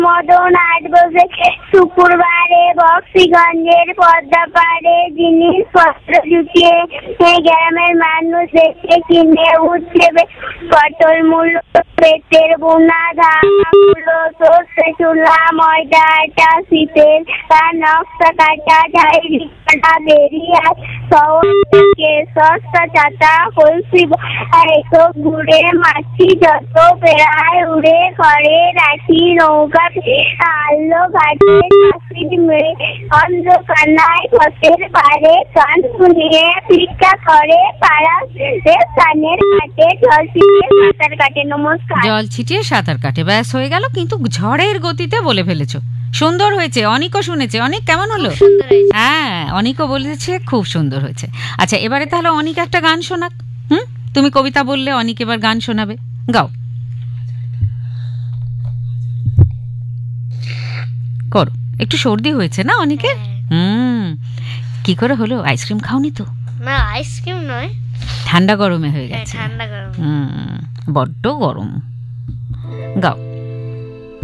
মদন আট বসে শুক্রবারে বক্সিগঞ্জের পদ্মা পাড়ে জিনিসপত্র জুটিয়ে গ্রামের মানুষ দেখে কিনে উঠছে পটল মূল্য, পেটের বোনা, ধান মূল্য, সর্ষে চুলা, ময়দা আটা, শীতের নকশা কাটা, ঝাইরি কাটা, বেরিয়ে শহর থেকে সস্তা চাটা কলসি এসব ঘুরে মাছি যত পেড়ায় উড়ে ঘরে রাখি নৌকা আলো ঘাটে অন্ধকানায় পথের পারে কান শুনিয়ে ভিক্ষা করে পাড়া কানের কাটে জল ছিটিয়ে সাঁতার কাটে। নমস্কার। জল ছিটিয়ে সাঁতার কাটে, ব্যাস হয়ে গেল। কিন্তু ঝড়ের গতিতে বলে ফেলেছো, সুন্দর হয়েছে। অনিকও শুনেছে। অনিক কেমন হলো? হ্যাঁ, অনিকও বলেছে খুব সুন্দর হয়েছে। আচ্ছা, এবারে তাহলে অনিক একটা গান শোনাক। তুমি কবিতা বললে, অনিক এবার গান শোনাবে। গাও, করো। একটু সর্দি হয়েছে না অনিকের? কি করে হলো? আইসক্রিম খাওনি তো? না, আইসক্রিম নয়, ঠান্ডা গরমে হয়ে গেছে। ঠান্ডা গরম। বড্ড গরম। গাও।